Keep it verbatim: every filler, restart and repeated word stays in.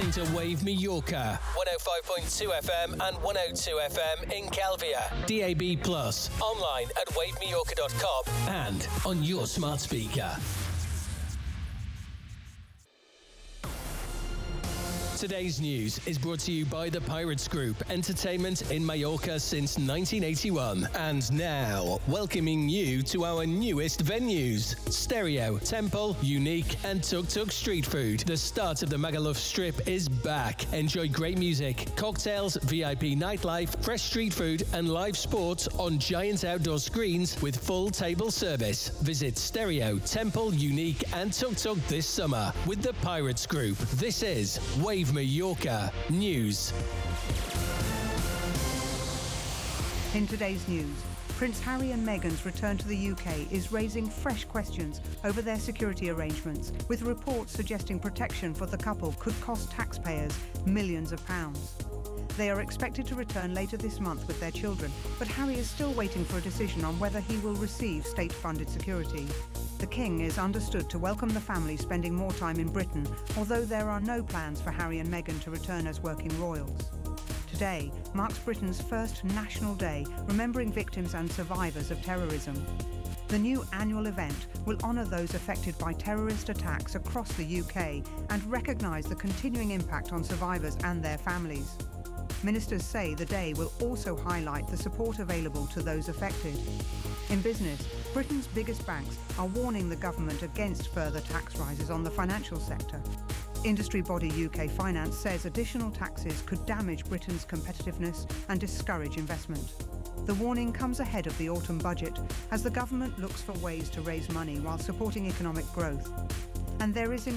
listening to Wave Mallorca, one oh five point two F M and one oh two F M in Calvia. D A B plus, online at wave mallorca dot com and on your smart speaker. Today's news is brought to you by the Pirates Group, entertainment in Mallorca since nineteen eighty-one. And now, welcoming you to our newest venues, Stereo, Temple, Unique and Tuk Tuk Street Food. The start of the Magaluf Strip is back. Enjoy great music, cocktails, V I P nightlife, fresh street food and live sports on giant outdoor screens with full table service. Visit Stereo, Temple, Unique and Tuk Tuk this summer with the Pirates Group. This is Wave Mallorca News. In today's news, Prince Harry and Meghan's return to the U K is raising fresh questions over their security arrangements, with reports suggesting protection for the couple could cost taxpayers millions of pounds. They are expected to return later this month with their children, but Harry is still waiting for a decision on whether he will receive state-funded security. The King is understood to welcome the family spending more time in Britain, although there are no plans for Harry and Meghan to return as working royals. Today marks Britain's first National Day, remembering victims and survivors of terrorism. The new annual event will honour those affected by terrorist attacks across the U K and recognise the continuing impact on survivors and their families. Ministers say the day will also highlight the support available to those affected. In business, Britain's biggest banks are warning the government against further tax rises on the financial sector. Industry body U K Finance says additional taxes could damage Britain's competitiveness and discourage investment. The warning comes ahead of the autumn budget as the government looks for ways to raise money while supporting economic growth. And there is